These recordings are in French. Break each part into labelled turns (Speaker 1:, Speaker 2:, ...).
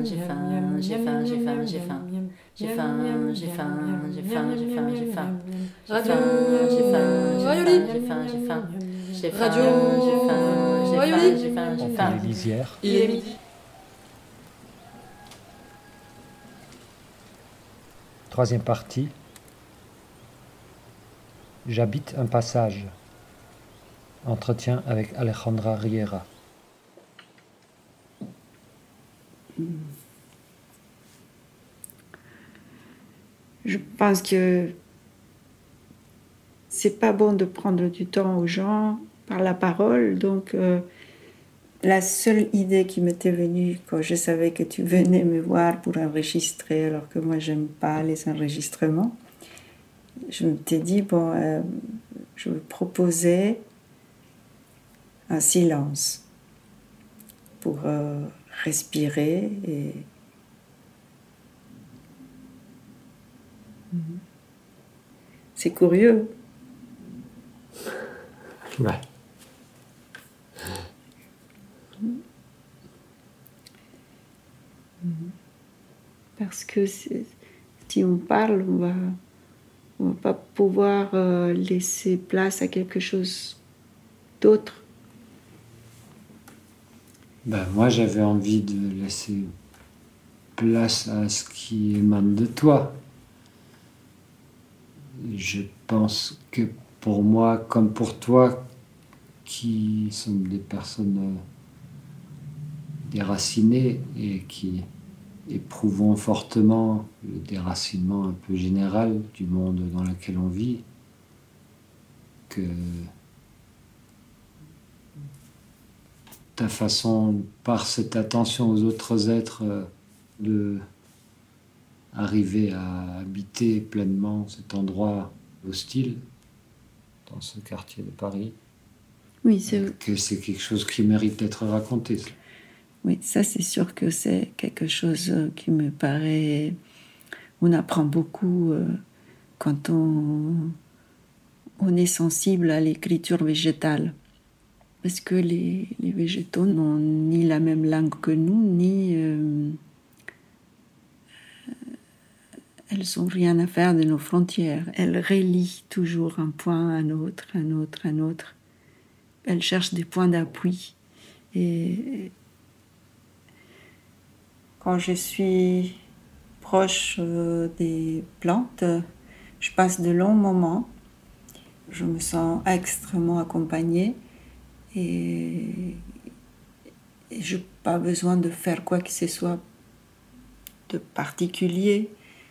Speaker 1: j'ai faim, j'ai faim, j'ai faim, j'ai faim. J'ai faim, j'ai faim, j'ai faim, j'ai faim, j'ai faim.
Speaker 2: Radio
Speaker 1: J'ai faim, j'ai
Speaker 2: Rayoli.
Speaker 1: faim, j'ai faim, j'ai faim. J'ai faim,
Speaker 2: Radio
Speaker 1: j'ai faim, j'ai
Speaker 2: Rayoli.
Speaker 1: faim, j'ai faim, j'ai
Speaker 3: On fait
Speaker 1: faim.
Speaker 3: les lisières.
Speaker 2: Il est midi.
Speaker 3: Troisième partie. J'habite un passage. Entretien avec Alejandra Riera.
Speaker 4: Je pense que c'est pas bon de prendre du temps aux gens par la parole. Donc, la seule idée qui m'était venue quand je savais que tu venais me voir pour enregistrer, alors que moi, j'aime pas les enregistrements, je m'étais dit, bon, je vais proposer un silence pour respirer et c'est curieux.
Speaker 5: Ouais.
Speaker 4: Parce que si on parle, on va pas pouvoir laisser place à quelque chose d'autre.
Speaker 5: Ben, moi, j'avais envie de laisser place à ce qui émane de toi. Je pense que pour moi, comme pour toi, qui sommes des personnes déracinées et qui éprouvons fortement le déracinement un peu général du monde dans lequel on vit, que ta façon, par cette attention aux autres êtres, de arriver à habiter pleinement cet endroit hostile dans ce quartier de Paris,
Speaker 4: Oui, c'est
Speaker 5: que c'est quelque chose qui mérite d'être raconté.
Speaker 4: Oui, ça c'est sûr que c'est quelque chose qui me paraît... On apprend beaucoup quand on est sensible à l'écriture végétale. Parce que les végétaux n'ont ni la même langue que nous, ni... elles n'ont rien à faire de nos frontières. Elles relient toujours un point à un autre, un autre, un autre. Elles cherchent des points d'appui. Et quand je suis proche des plantes, je passe de longs moments. Je me sens extrêmement accompagnée et je n'ai pas besoin de faire quoi que ce soit de particulier.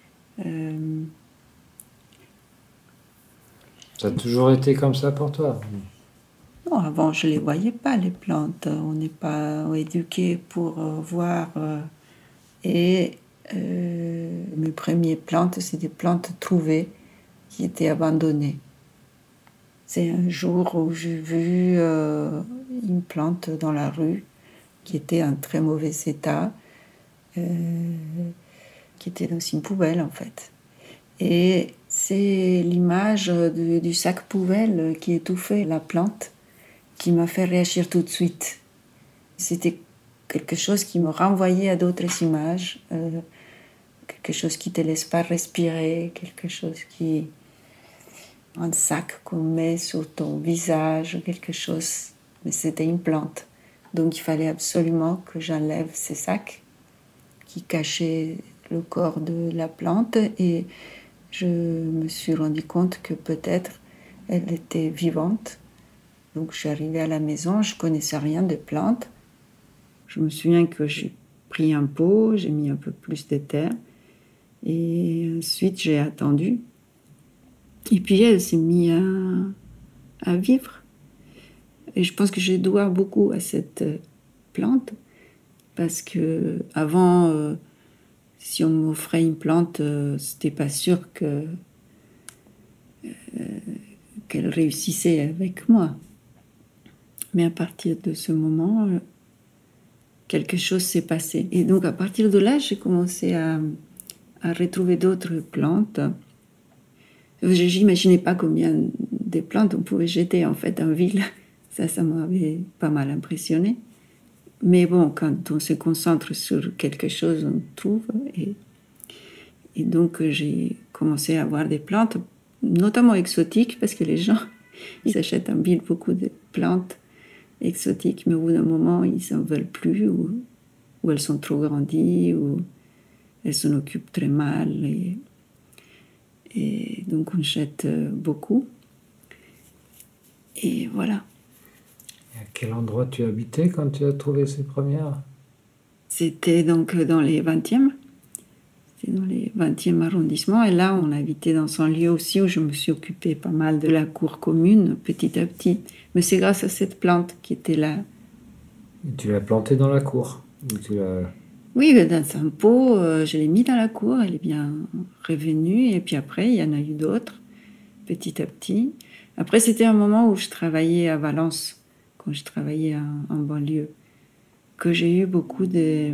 Speaker 5: Ça a toujours été comme ça pour toi?
Speaker 4: Non, avant, je ne les voyais pas, les plantes. On n'est pas éduqué pour voir. Et mes premières plantes, c'est des plantes trouvées qui étaient abandonnées. C'est un jour où j'ai vu une plante dans la rue qui était en très mauvais état, qui était dans une poubelle en fait. Et c'est l'image du sac poubelle qui étouffait la plante qui m'a fait réagir tout de suite. C'était quelque chose qui me renvoyait à d'autres images, quelque chose qui ne te laisse pas respirer, quelque chose qui... un sac qu'on met sur ton visage, quelque chose, mais c'était une plante. Donc il fallait absolument que j'enlève ces sacs qui cachaient le corps de la plante et je me suis rendu compte que peut-être elle était vivante. Donc je suis arrivée à la maison, je ne connaissais rien de plantes. Je me souviens que j'ai pris un pot, j'ai mis un peu plus de terre et ensuite j'ai attendu. Et puis elle s'est mise à vivre. Et je pense que je dois beaucoup à cette plante parce que avant, si on m'offrait une plante, c'était pas sûr qu'elle réussissait avec moi. Mais à partir de ce moment, quelque chose s'est passé. Et donc à partir de là, j'ai commencé à retrouver d'autres plantes. Je n'imaginais pas combien de plantes on pouvait jeter en fait en ville. Ça m'avait pas mal impressionné. Mais bon, quand on se concentre sur quelque chose, on trouve. Et donc, j'ai commencé à avoir des plantes, notamment exotiques, parce que les gens, ils achètent en ville beaucoup de plantes exotiques, mais au bout d'un moment, ils n'en veulent plus, ou elles sont trop grandies, ou elles s'en occupent très mal. Et donc, on jette beaucoup. Et voilà.
Speaker 3: Et à quel endroit tu habitais quand tu as trouvé ces premières?
Speaker 4: C'était donc dans les 20e. C'était dans les 20e arrondissement. Et là, on habitait dans un lieu aussi où je me suis occupée pas mal de la cour commune, petit à petit. Mais c'est grâce à cette plante qui était là.
Speaker 3: Et tu l'as plantée dans la cour? Ou tu l'as...
Speaker 4: Oui, dans un pot, je l'ai mis dans la cour. Elle est bien revenue. Et puis après, il y en a eu d'autres, petit à petit. Après, c'était un moment où je travaillais à Valence, quand je travaillais en banlieue, que j'ai eu beaucoup de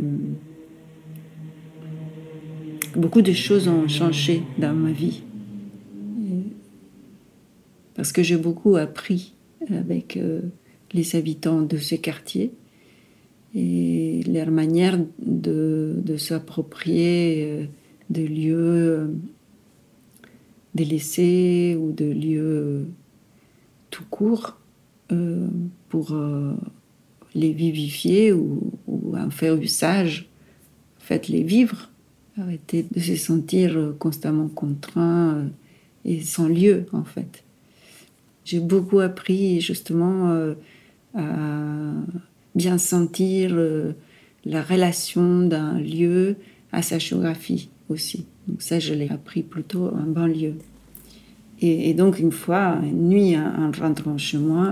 Speaker 4: choses ont changé dans ma vie. Parce que j'ai beaucoup appris avec les habitants de ce quartier et leur manière de s'approprier des lieux délaissés ou de lieux tout court pour les vivifier ou en faire usage, en fait les vivre. Arrêter de se sentir constamment contraint et sans lieu, en fait. J'ai beaucoup appris, justement, à bien sentir la relation d'un lieu à sa géographie aussi. Donc ça, je l'ai appris plutôt en banlieue. Et donc, une fois, une nuit, en rentrant chez moi,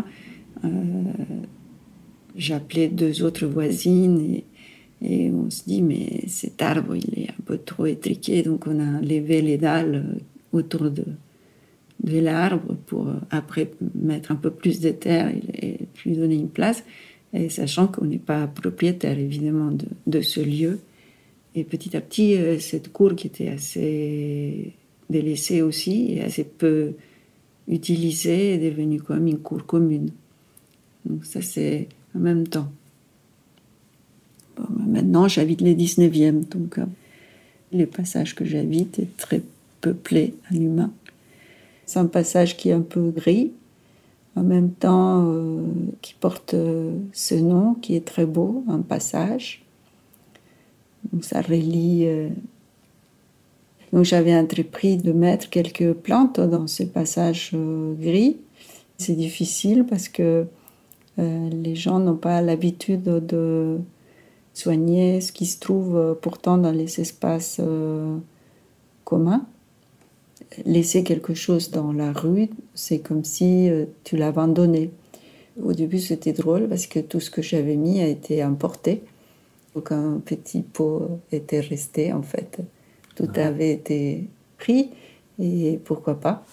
Speaker 4: j'appelais 2 autres voisines et on se dit, mais cet arbre, il est un peu trop étriqué, donc on a levé les dalles autour de l'arbre pour après mettre un peu plus de terre et lui donner une place, et sachant qu'on n'est pas propriétaire, évidemment, de ce lieu. Et petit à petit, cette cour qui était assez délaissée aussi et assez peu utilisée est devenue comme une cour commune. Donc ça, c'est en même temps. Bon, maintenant, j'habite les 19e, donc le passage que j'habite est très peuplé en humains. C'est un passage qui est un peu gris, en même temps qui porte ce nom, qui est très beau, un passage. Donc ça relie... Donc j'avais entrepris de mettre quelques plantes dans ce passage gris. C'est difficile parce que les gens n'ont pas l'habitude de soigner ce qui se trouve pourtant dans les espaces communs. Laisser quelque chose dans la rue, c'est comme si tu l'abandonnais. Au début, c'était drôle parce que tout ce que j'avais mis a été importé. Aucun petit pot était resté, en fait. Tout avait été pris, et pourquoi pas.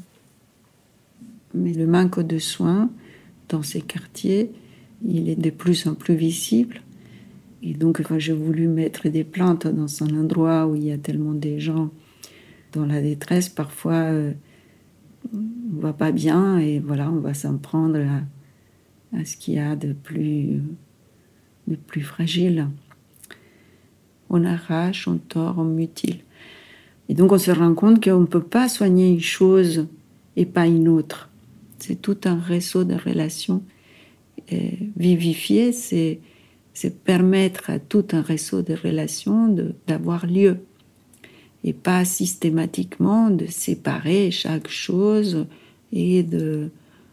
Speaker 4: Mais le manque de soins dans ces quartiers, il est de plus en plus visible. Et donc, quand j'ai voulu mettre des plantes dans un endroit où il y a tellement de gens dans la détresse, parfois on va pas bien et voilà, on va s'en prendre à ce qu'il y a de plus fragile. On arrache, on tord, on mutile. Et donc on se rend compte qu'on ne peut pas soigner une chose et pas une autre. C'est tout un réseau de relations. Et vivifier, c'est permettre à tout un réseau de relations d'avoir lieu. Et pas systématiquement de séparer chaque chose et de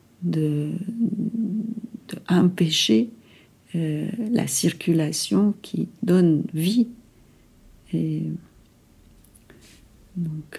Speaker 4: empêcher la circulation qui donne vie. Et donc,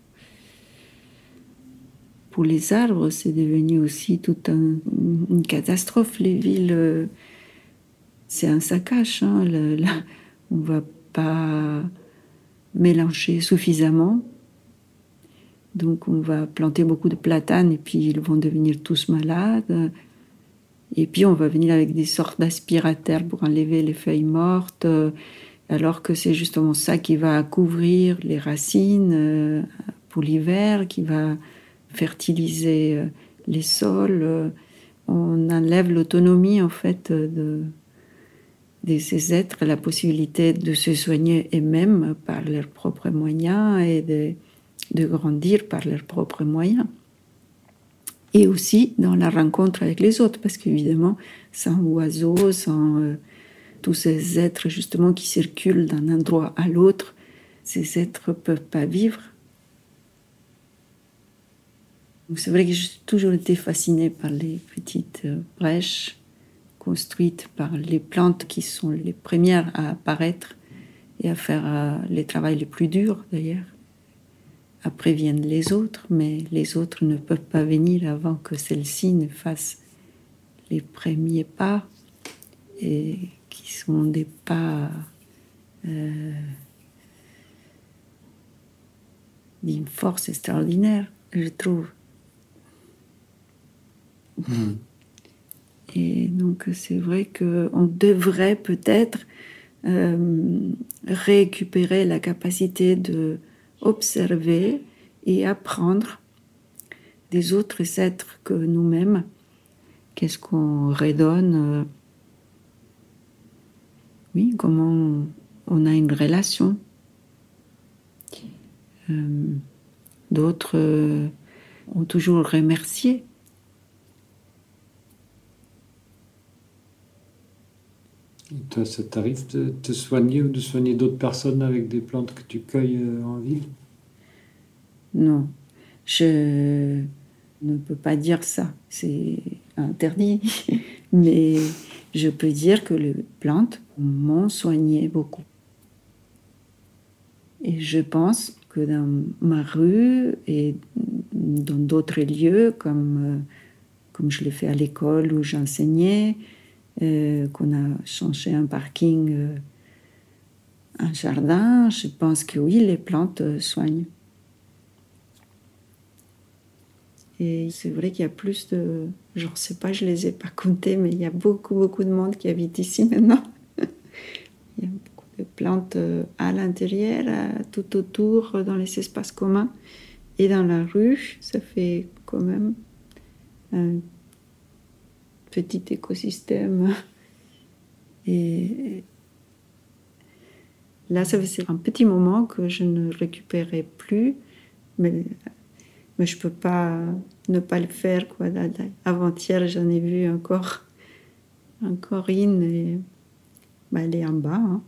Speaker 4: pour les arbres, c'est devenu aussi toute une catastrophe. Les villes, c'est un saccage. Hein. On ne va pas mélanger suffisamment. Donc on va planter beaucoup de platanes et puis ils vont devenir tous malades. Et puis on va venir avec des sortes d'aspirateurs pour enlever les feuilles mortes, alors que c'est justement ça qui va couvrir les racines pour l'hiver, qui va fertiliser les sols. On enlève l'autonomie en fait de ces êtres la possibilité de se soigner eux-mêmes par leurs propres moyens et de grandir par leurs propres moyens. Et aussi dans la rencontre avec les autres, parce qu'évidemment, sans oiseaux, sans tous ces êtres justement qui circulent d'un endroit à l'autre, ces êtres ne peuvent pas vivre. Donc c'est vrai que j'ai toujours été fascinée par les petites brèches construites par les plantes qui sont les premières à apparaître et à faire les travaux les plus durs d'ailleurs. Après viennent les autres, mais les autres ne peuvent pas venir avant que celles-ci ne fassent les premiers pas, et qui sont des pas d'une force extraordinaire, je trouve. Et donc c'est vrai qu'on devrait peut-être récupérer la capacité de observer et apprendre des autres êtres que nous-mêmes. Qu'est-ce qu'on redonne, oui, comment on a une relation. D'autres ont toujours remercié.
Speaker 5: Et toi, ça t'arrive de te soigner ou de soigner d'autres personnes avec des plantes que tu cueilles en ville?
Speaker 4: Non, je ne peux pas dire ça, c'est interdit. Mais je peux dire que les plantes m'ont soigné beaucoup. Et je pense que dans ma rue et dans d'autres lieux, comme je l'ai fait à l'école où j'enseignais, qu'on a changé un parking, un jardin, je pense que oui, les plantes soignent. Et c'est vrai qu'il y a plus de... Je ne sais pas, je ne les ai pas comptés, mais il y a beaucoup, beaucoup de monde qui habite ici maintenant. Il y a beaucoup de plantes à l'intérieur, tout autour, dans les espaces communs. Et dans la rue, ça fait quand même un petit écosystème. Et là, ça faisait un petit moment que je ne récupérais plus, mais je ne peux pas ne pas le faire, quoi. Avant-hier, j'en ai vu encore une, et elle est en bas. Hein.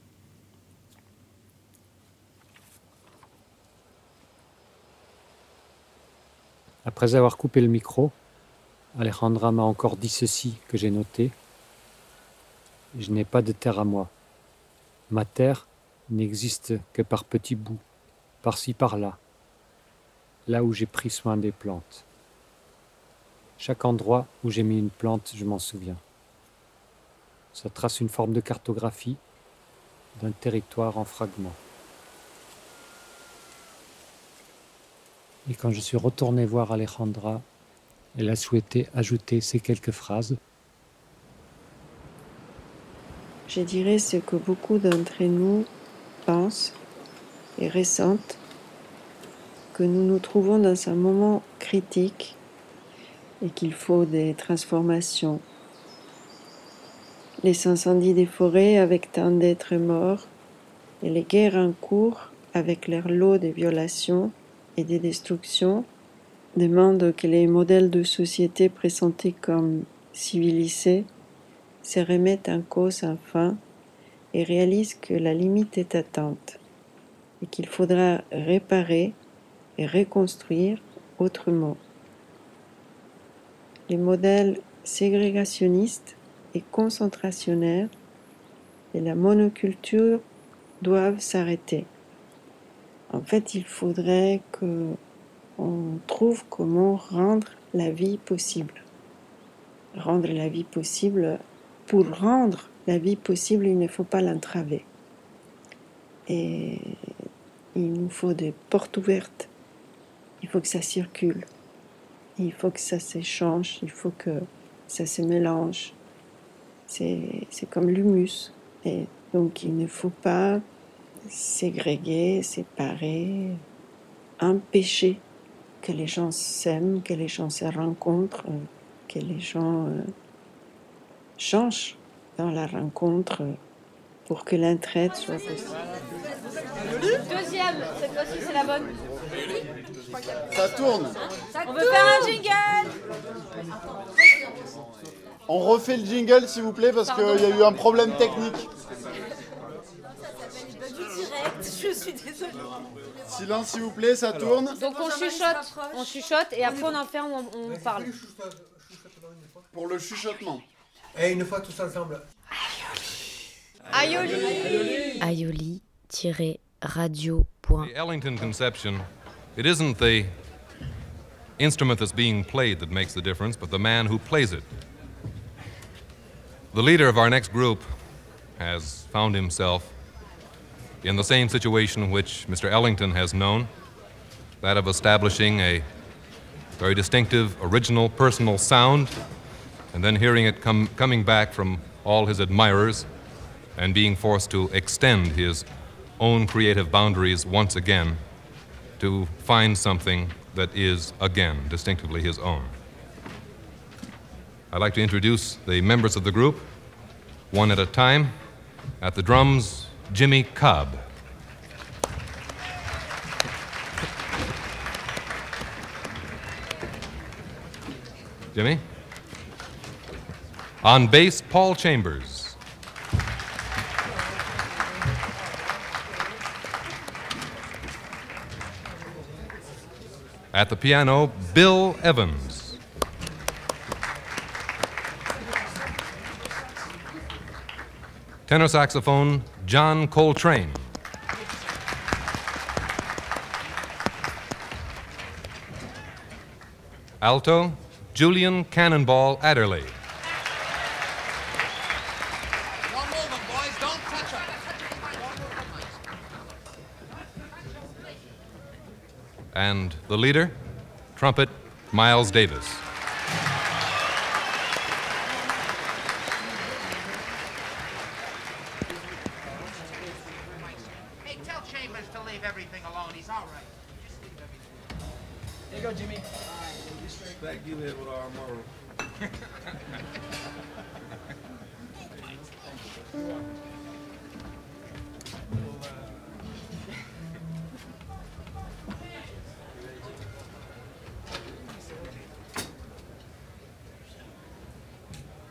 Speaker 5: Après avoir coupé le micro, Alejandra m'a encore dit ceci que j'ai noté. Je n'ai pas de terre à moi. Ma terre n'existe que par petits bouts, par-ci par-là, là où j'ai pris soin des plantes. Chaque endroit où j'ai mis une plante, je m'en souviens. Ça trace une forme de cartographie d'un territoire en fragments. Et quand je suis retourné voir Alejandra, elle a souhaité ajouter ces quelques phrases.
Speaker 4: Je dirais ce que beaucoup d'entre nous pensent et ressentent, que nous nous trouvons dans un moment critique et qu'il faut des transformations. Les incendies des forêts avec tant d'êtres morts et les guerres en cours avec leur lot de violations et de destructions demandent que les modèles de société présentés comme civilisés se remettent en cause enfin et réalisent que la limite est atteinte et qu'il faudra réparer et reconstruire autrement. Les modèles ségrégationnistes et concentrationnaires et la monoculture doivent s'arrêter. En fait, il faudrait qu'on trouve comment rendre la vie possible. Rendre la vie possible, pour rendre la vie possible, il ne faut pas l'entraver. Et il nous faut des portes ouvertes. Il faut que ça circule. Il faut que ça s'échange. Il faut que ça se mélange. C'est comme l'humus. Et donc il ne faut pas ségréguer, séparer, empêcher que les gens s'aiment, que les gens se rencontrent, que les gens changent dans la rencontre pour que l'entraide soit possible.
Speaker 2: Deuxième, cette fois-ci c'est la bonne.
Speaker 6: Ça tourne.
Speaker 2: On veut faire un jingle.
Speaker 6: On refait le jingle s'il vous plaît parce qu'il y a eu un problème technique.
Speaker 2: Je suis désolée.
Speaker 6: Silence s'il vous plaît, ça tourne.
Speaker 2: Donc on chuchote et après on en fait, on parle.
Speaker 6: Pour le chuchotement.
Speaker 7: Et une fois tous ensemble.
Speaker 2: Aioli.
Speaker 8: Aioli-radio.
Speaker 9: The Ellington conception, it isn't the instrument that's being played that makes the difference, but the man who plays it. The leader of our next group has found himself in the same situation which Mr. Ellington has known, that of establishing a very distinctive, original, personal sound, and then hearing it coming back from all his admirers and being forced to extend his own creative boundaries once again to find something that is, again, distinctively his own. I'd like to introduce the members of the group, one at a time. At the drums, Jimmy Cobb. Jimmy? On bass, Paul Chambers. At the piano, Bill Evans. Tenor saxophone, John Coltrane. Alto, Julian Cannonball Adderley.
Speaker 10: Don't move them, boys. Don't touch them.
Speaker 9: And the leader, trumpet, Miles Davis.
Speaker 10: Hey, tell Chambers to leave everything alone. He's all right. Just leave everything.
Speaker 7: Here you go, Jimmy. Thank you, Eduardo Moro.